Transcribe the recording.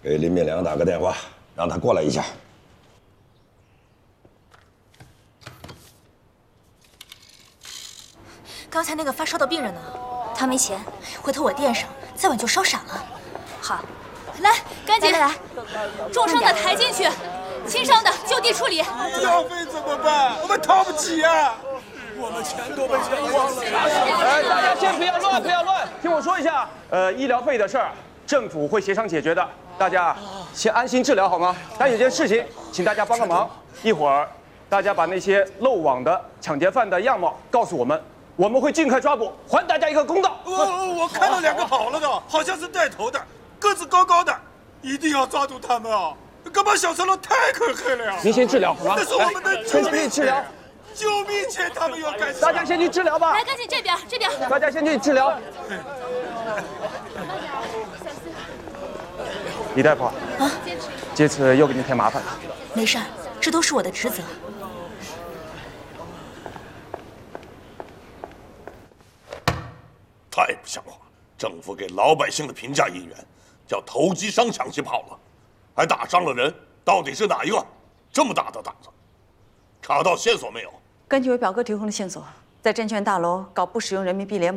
给林敏良打个电话，让他过来一下。 刚才那个发烧的病人呢？他没钱，回头我垫上，再晚就烧傻了。好，来，赶紧来，重伤的抬进去，轻伤的就地处理。 医药费怎么办？我们掏不起啊！我们钱都被抢光了。 大家先不要乱，不要乱，听我说一下，医疗费的事儿，政府会协商解决的，大家先安心治疗好吗？但有件事情，请大家帮个忙，一会儿大家把那些漏网的抢劫犯的样貌告诉我们，我们会尽快抓捕，还大家一个公道。 我看到2个跑了的，好像是带头的，个子高高的，一定要抓住他们啊！干嘛小三郎太可恨了呀！ 您先治疗好吗？ 那是我们的救命治疗。 救命钱他们要干什么？ 大家先去治疗吧。 来，赶紧这边。 大家先去治疗。李大夫啊，这次又给你添麻烦了。 没事儿，这都是我的职责。 太不像话！政府给老百姓的平价医院，叫投机商抢去跑了，还打伤了人，到底是哪一个？这么大的胆子！查到线索没有？ 根据我表哥提供的线索，在证券大楼搞不使用人民币联盟。